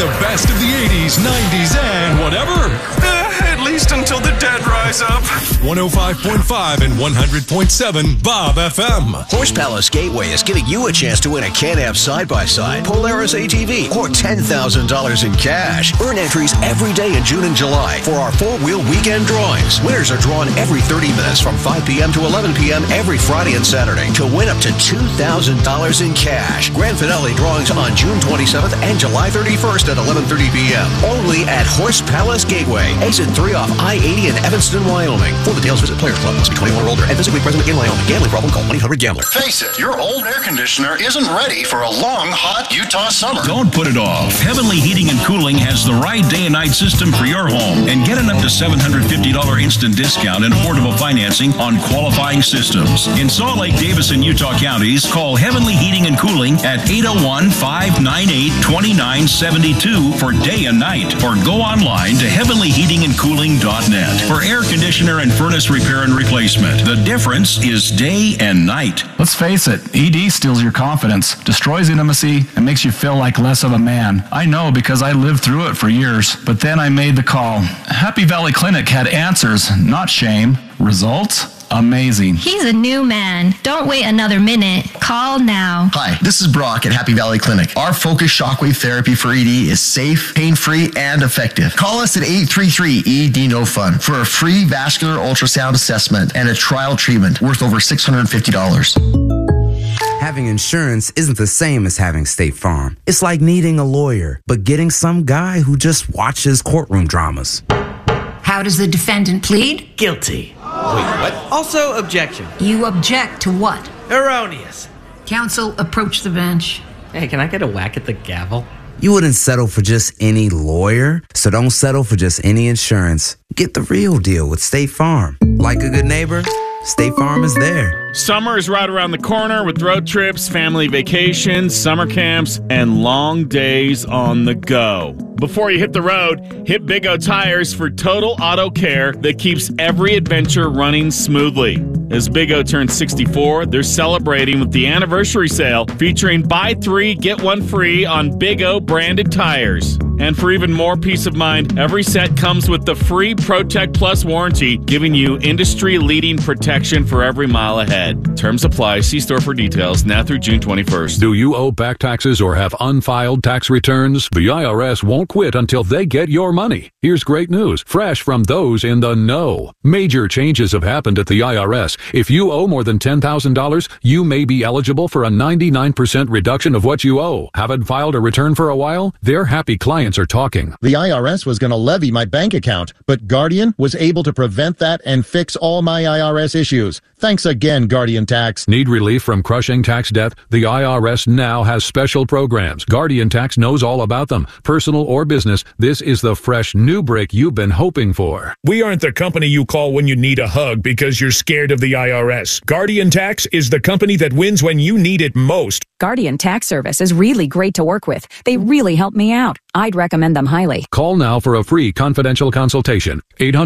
the best of the 80s, 90s, and whatever. At least until the dead rise up. 105.5 and 100.7 Bob FM. Horse Palace Gateway is giving you a chance to win a Can-Am side-by-side, Polaris ATV, or $10,000 in cash. Earn entries every day in June and July for our four-wheel weekend drawings. Winners are drawn every 30 minutes from 5 p.m. to 11 p.m. every Friday and Saturday to win up to $2,000 in cash. Grand finale drawings on June 27th and July 31st at 11:30 p.m. Only at Horse Palace Gateway, exit 3 off I-80 in Evanston, Wyoming. For details, visit Players Club. Must be 21 or older and physically present in Wyoming. Gambling problem? Call 1-800-GAMBLER. Face it, your old air conditioner isn't ready for a long, hot Utah summer. Don't put it off. Heavenly Heating and Cooling has the right day and night system for your home. And get an up to $750 instant discount and affordable financing on qualifying systems. In Salt Lake, Davis, and Utah counties, call Heavenly Heating and Cooling at 801-598-2972 for day and night. Or go online to heavenlyheatingandcooling.net for air conditioner and furnace repair and replacement. The difference is day and night. Let's face it, ED steals your confidence, destroys intimacy, and makes you feel like less of a man. I know because I lived through it for years, but then I made the call. Happy Valley Clinic had answers, not shame. Results? Amazing. He's a new man. Don't wait another minute. Call now. Hi, this is Brock at Happy Valley Clinic. Our focused shockwave therapy for ED is safe, pain-free, and effective. Call us at 833-ED-NO-FUN for a free vascular ultrasound assessment and a trial treatment worth over $650. Having insurance isn't the same as having State Farm. It's like needing a lawyer, but getting some guy who just watches courtroom dramas. How does the defendant plead? Guilty. Wait, what? Also, objection. You object to what? Erroneous. Counsel, approach the bench. Hey, can I get a whack at the gavel? You wouldn't settle for just any lawyer, so don't settle for just any insurance. Get the real deal with State Farm. Like a good neighbor, State Farm is there. Summer is right around the corner with road trips, family vacations, summer camps, and long days on the go. Before you hit the road, hit Big O Tires for total auto care that keeps every adventure running smoothly. As Big O turns 64, they're celebrating with the anniversary sale featuring buy 3, get 1 free on Big O branded tires. And for even more peace of mind, every set comes with the free ProTech Plus warranty, giving you industry-leading protection for every mile ahead. Terms apply. See store for details now through June 21st. Do you owe back taxes or have unfiled tax returns? The IRS won't quit until they get your money. Here's great news, fresh from those in the know. Major changes have happened at the IRS. If you owe more than $10,000, you may be eligible for a 99% reduction of what you owe. Haven't filed a return for a while? Their happy clients are talking. The IRS was going to levy my bank account, but Guardian was able to prevent that and fix all my IRS issues. Thanks again, Guardian Tax. Need relief from crushing tax debt? The IRS now has special programs. Guardian Tax knows all about them. Personal or business, this is the fresh new break you've been hoping for. We aren't the company you call when you need a hug because you're scared of the IRS. Guardian Tax is the company that wins when you need it most. Guardian Tax Service is really great to work with. They really helped me out. I'd recommend them highly. Call now for a free confidential consultation.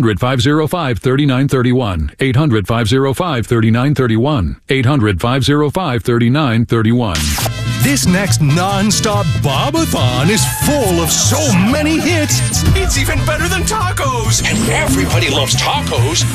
800-505-3931. 800-505-3931. 800-505-3931. This next non-stop Bobathon is full of so many hits. It's even better than tacos. And everybody loves tacos.